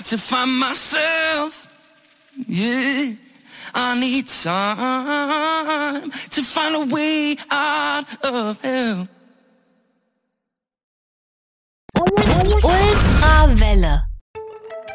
to find myself, yeah. I need time to find a way out of hell. Ultrawelle.